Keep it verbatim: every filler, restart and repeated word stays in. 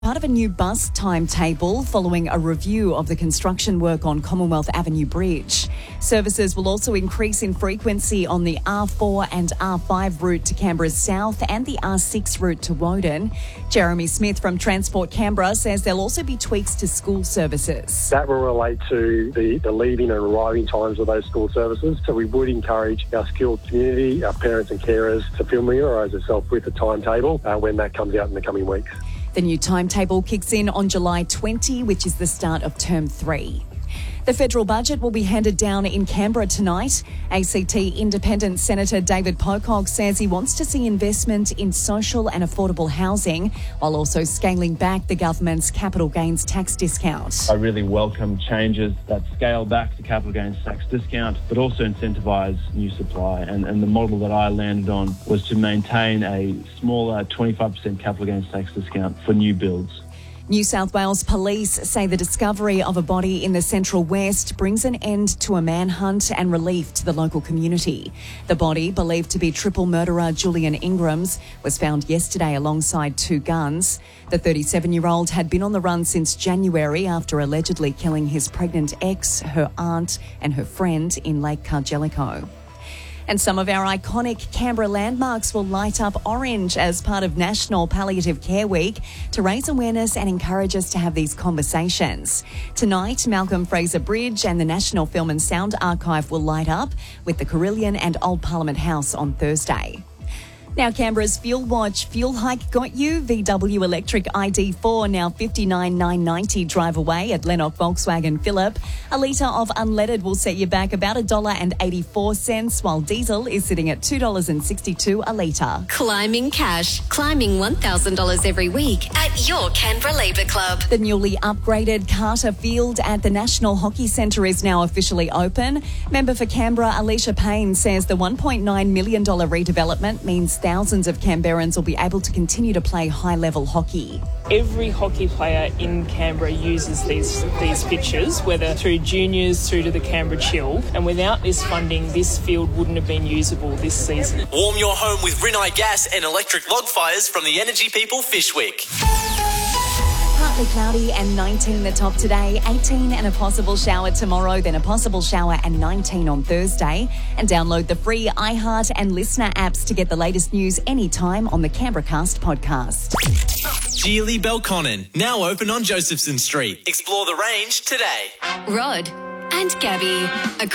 Part of a new bus timetable following a review of the construction work on Commonwealth Avenue Bridge. Services will also increase in frequency on the R four and R five route to Canberra's south and the R six route to Woden. Jeremy Smith from Transport Canberra says there'll also be tweaks to school services. That will relate to the, the leaving and arriving times of those school services. So we would encourage our skilled community, our parents and carers to familiarise themselves with the timetable uh, when that comes out in the coming weeks. The new timetable kicks in on July twentieth, which is the start of term three. The federal budget will be handed down in Canberra tonight. A C T Independent Senator David Pocock says he wants to see investment in social and affordable housing while also scaling back the government's capital gains tax discount. I really welcome changes that scale back the capital gains tax discount but also incentivise new supply. And, and the model that I landed on was to maintain a smaller twenty-five percent capital gains tax discount for new builds. New South Wales Police say the discovery of a body in the Central West brings an end to a manhunt and relief to the local community. The body, believed to be triple murderer Julian Ingrams, was found yesterday alongside two guns. The thirty-seven-year-old had been on the run since January after allegedly killing his pregnant ex, her aunt and her friend in Lake Cargellico. And some of our iconic Canberra landmarks will light up orange as part of National Palliative Care Week to raise awareness and encourage us to have these conversations. Tonight, Malcolm Fraser Bridge and the National Film and Sound Archive will light up, with the Carillion and Old Parliament House on Thursday. Now, Canberra's Fuel Watch fuel hike got you. V W Electric I D four now fifty-nine thousand nine hundred ninety drive away at Lennox Volkswagen Phillip. A litre of unleaded will set you back about one dollar eighty-four, while diesel is sitting at two dollars sixty-two a litre. Climbing cash. Climbing one thousand dollars every week at your Canberra Labour Club. The newly upgraded Carter Field at the National Hockey Centre is now officially open. Member for Canberra, Alicia Payne, says the one point nine million dollars redevelopment means thousands of Canberrans will be able to continue to play high-level hockey. Every hockey player in Canberra uses these these pitches, whether through juniors through to the Canberra Chill, and without this funding, this field wouldn't have been usable this season. Warm your home with Rinnai gas and electric log fires from the Energy People Fishwick. Partly cloudy and nineteen the top today, eighteen and a possible shower tomorrow, then a possible shower and nineteen on Thursday. And download the free iHeart and Listener apps to get the latest news anytime on the Canberra Cast podcast. Geely Belconnen, now open on Josephson Street. Explore the range today. Rod and Gabby.